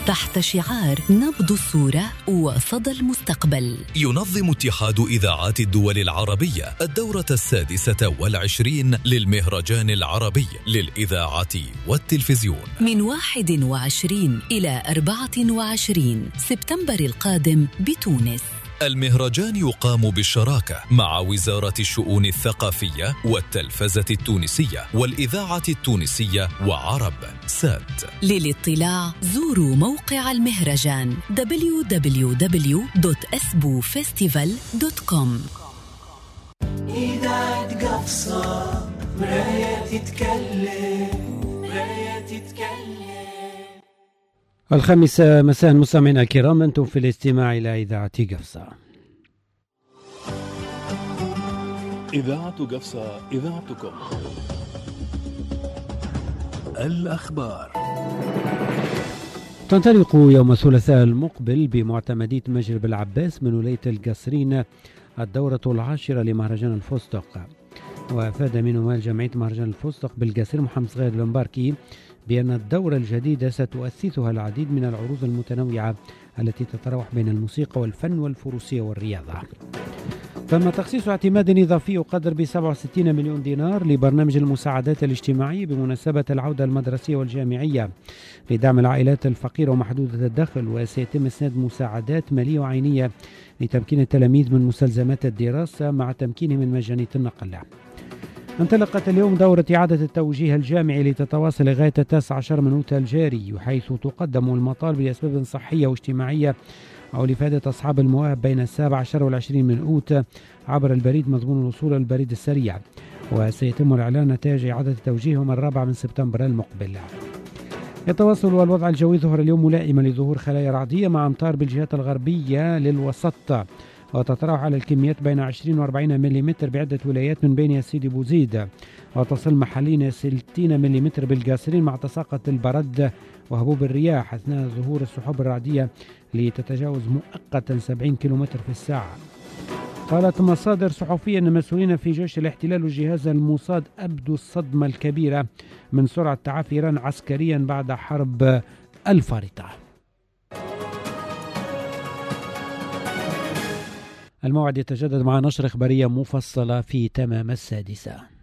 تحت شعار نبض الصورة وصدى المستقبل. ينظم اتحاد إذاعات الدول العربية الدورة 26 للمهرجان العربي للإذاعة والتلفزيون من 21 إلى 24 سبتمبر القادم بتونس. المهرجان يقام بالشراكة مع وزارة الشؤون الثقافية والتلفزة التونسية والإذاعة التونسية وعرب سات. للاطلاع زوروا موقع المهرجان www.esbufestival.com. إذاعة قفصة مراية تتكلم. 5 مساء مستمعينا الكرام، أنتم في الاستماع إلى إذاعة قفصة. إذاعة قفصة، إذاعتكم. الأخبار. تنطلق يوم الثلاثاء المقبل بمعتمدية مجرب العباس من ولاية القصرين الدورة 10 لمهرجان الفستق. وأفاد من مال جمعية مهرجان الفستق بالقصير محمد صغير المباركي بأن الدورة الجديدة ستؤسسها العديد من العروض المتنوعة التي تتراوح بين الموسيقى والفن والفروسية والرياضة. تم تخصيص اعتماد إضافي قدر ب67 مليون دينار لبرنامج المساعدات الاجتماعية بمناسبة العودة المدرسية والجامعية لدعم العائلات الفقيرة ومحدودة الدخل، وسيتم إسناد مساعدات مالية وعينية لتمكين التلاميذ من مستلزمات الدراسة مع تمكينهم من مجانية النقل. انطلقت اليوم دورة إعادة التوجيه الجامعي لتتواصل لغاية 19 من أوت الجاري، حيث تقدم المطالب لأسباب صحية واجتماعية أو لإفادة أصحاب المواهب بين 17 و20 من أوت عبر البريد مضمون الوصول البريد السريع، وسيتم الإعلان نتائج إعادة توجيههم 4 من سبتمبر المقبل. يتواصل والوضع الجوي ظهر اليوم ملائما لظهور خلايا رعدية مع أمطار بالجهات الغربية للوسط، وتتراوح على الكميات بين 20 و40 ملم بعدة ولايات من بينها سيدي بوزيد، وتصل محليا 60 ملم بالقاصرين، مع تساقط البرد وهبوب الرياح أثناء ظهور السحب الرعدية لتتجاوز مؤقتا 70 كم في الساعة. قالت مصادر صحفية أن مسؤولين في جيش الاحتلال والجهاز الموساد أبدوا الصدمة الكبيرة من سرعة تعافي إيران عسكريا بعد حرب الفارطة. الموعد يتجدد مع نشرة إخبارية مفصلة في تمام 6.